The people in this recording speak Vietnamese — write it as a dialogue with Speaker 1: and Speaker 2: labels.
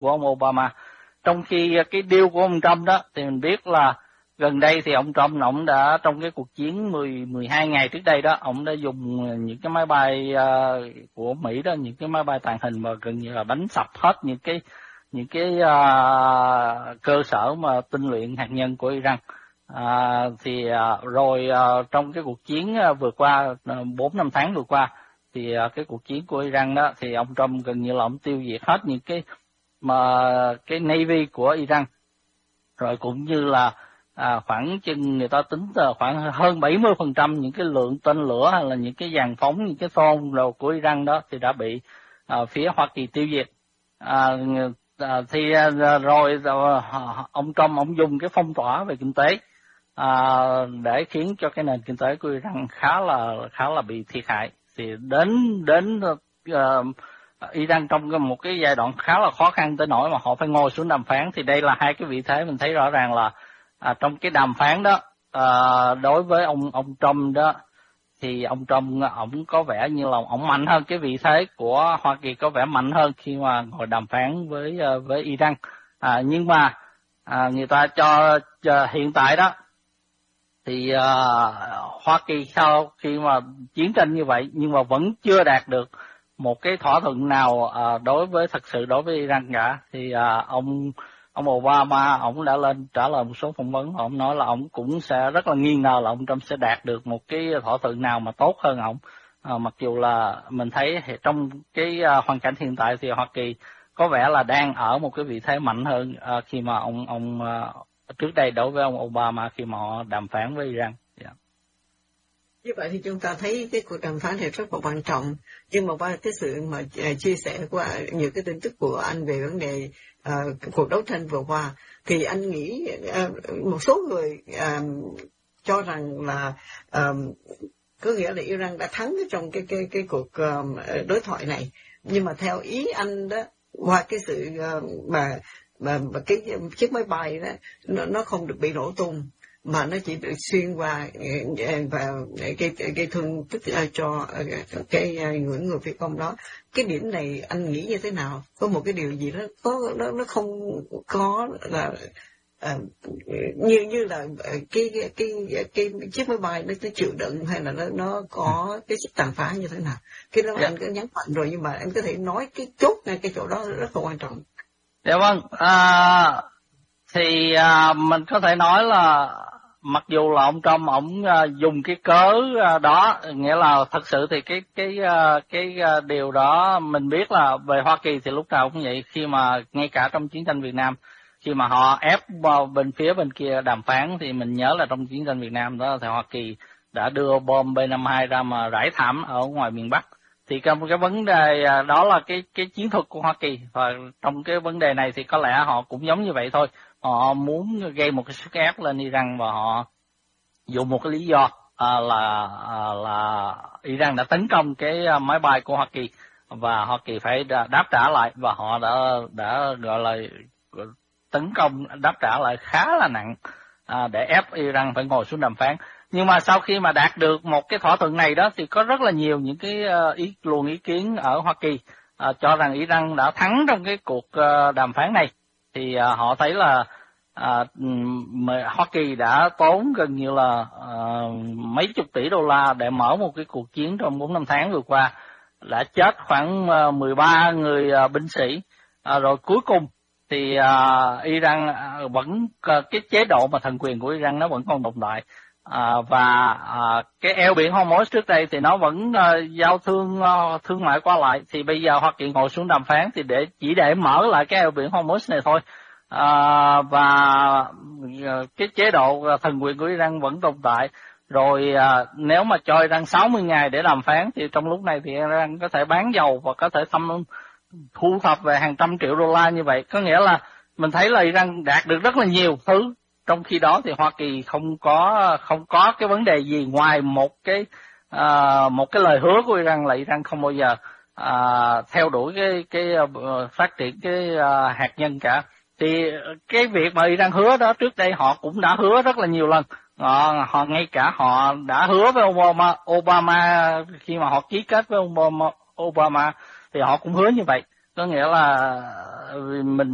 Speaker 1: của ông Obama. Trong khi cái deal của ông Trump đó thì mình biết là gần đây thì ông Trump ông đã trong cái cuộc chiến 12 ngày trước đây đó, ông đã dùng những cái máy bay của Mỹ đó, những cái máy bay tàng hình mà gần như là đánh sập hết những cái cơ sở mà tinh luyện hạt nhân của Iran. Rồi trong cái cuộc chiến vừa qua 4-5 tháng vừa qua thì cái cuộc chiến của Iran đó thì ông Trump gần như là ông tiêu diệt hết những cái Navy của Iran, rồi cũng như là khoảng chừng người ta tính khoảng hơn 70% những cái lượng tên lửa hay là những cái dàn phóng, những cái phone đồ của Iran đó thì đã bị phía Hoa Kỳ tiêu diệt. Rồi ông Trump ông dùng cái phong tỏa về kinh tế để khiến cho cái nền kinh tế của Iran khá là bị thiệt hại. Thì đến Iran trong một cái giai đoạn khá là khó khăn tới nỗi mà họ phải ngồi xuống đàm phán. Thì đây là hai cái vị thế mình thấy rõ ràng là trong cái đàm phán đó đối với ông Trump đó thì ông Trump ổng có vẻ như là ổng mạnh hơn, cái vị thế của Hoa Kỳ có vẻ mạnh hơn khi mà ngồi đàm phán với Iran. Nhưng mà người ta cho hiện tại đó thì Hoa Kỳ sau khi mà chiến tranh như vậy nhưng mà vẫn chưa đạt được một cái thỏa thuận nào thực sự đối với Iran cả. Thì ông Obama ông đã lên trả lời một số phỏng vấn, ông nói là ông cũng sẽ rất là nghi ngờ là ông Trump sẽ đạt được một cái thỏa thuận nào mà tốt hơn ông. Mặc dù là mình thấy trong cái hoàn cảnh hiện tại thì Hoa Kỳ có vẻ là đang ở một cái vị thế mạnh hơn khi mà ông trước đây đối với ông Obama khi mà họ đàm phán với Iran.
Speaker 2: Như vậy thì chúng ta thấy cái cuộc đàm phán này rất là quan trọng, nhưng mà qua cái sự mà chia sẻ qua nhiều cái tin tức của anh về vấn đề cuộc đấu tranh vừa qua, thì anh nghĩ một số người cho rằng là có nghĩa là Iran đã thắng trong cái cuộc đối thoại này, nhưng mà theo ý anh đó, qua cái sự mà cái chiếc máy bay đó nó không được bị nổ tung mà nó chỉ bị xuyên qua và gây thương tích cho cái người phi công đó. Cái điểm này anh nghĩ như thế nào? Có một cái điều gì đó nó không có là như là cái chiếc máy bay nó chịu đựng, hay là nó có cái sức tàn phá như thế nào? Cái đó anh có nhấn mạnh rồi, nhưng mà anh có thể nói cái chốt ngay cái chỗ đó rất là quan trọng.
Speaker 1: Dạ vâng, thì mình có thể nói là mặc dù là ông Trump ổng dùng cái cớ đó, nghĩa là thật sự thì cái điều đó mình biết là về Hoa Kỳ thì lúc nào cũng vậy, khi mà ngay cả trong chiến tranh Việt Nam khi mà họ ép vào bên phía bên kia đàm phán thì mình nhớ là trong chiến tranh Việt Nam đó thì Hoa Kỳ đã đưa bom B-52 ra mà rải thảm ở ngoài miền Bắc. Thì cái vấn đề đó là cái chiến thuật của Hoa Kỳ, và trong cái vấn đề này thì có lẽ họ cũng giống như vậy thôi. Họ muốn gây một cái sức ép lên Iran và họ dùng một cái lý do là Iran đã tấn công cái máy bay của Hoa Kỳ và Hoa Kỳ phải đáp trả lại, và họ đã gọi là tấn công đáp trả lại khá là nặng để ép Iran phải ngồi xuống đàm phán. Nhưng mà sau khi mà đạt được một cái thỏa thuận này đó thì có rất là nhiều những cái luồng ý kiến ở Hoa Kỳ cho rằng Iran đã thắng trong cái cuộc đàm phán này. Thì họ thấy là Hoa Kỳ đã tốn gần như là mấy chục tỷ đô la để mở một cái cuộc chiến trong 4-5 tháng vừa qua, đã chết khoảng 13 người binh sĩ, rồi cuối cùng thì Iran vẫn cái chế độ mà thần quyền của Iran nó vẫn còn tồn tại, và cái eo biển Hormuz trước đây thì nó vẫn giao thương mại qua lại. Thì bây giờ Hoa Kỳ ngồi xuống đàm phán thì chỉ để mở lại cái eo biển Hormuz này thôi, và cái chế độ thần quyền của Iran vẫn tồn tại. Rồi nếu mà cho Iran 60 ngày để đàm phán thì trong lúc này thì Iran có thể bán dầu và có thể thu thập về hàng trăm triệu đô la như vậy. Có nghĩa là mình thấy là Iran đạt được rất là nhiều thứ, trong khi đó thì Hoa Kỳ không có cái vấn đề gì ngoài một cái lời hứa của Iran là Iran không bao giờ theo đuổi cái phát triển cái hạt nhân cả. Thì cái việc mà Iran hứa đó trước đây họ cũng đã hứa rất là nhiều lần. Họ ngay cả họ đã hứa với Obama khi mà họ ký kết với Obama thì họ cũng hứa như vậy. Có nghĩa là mình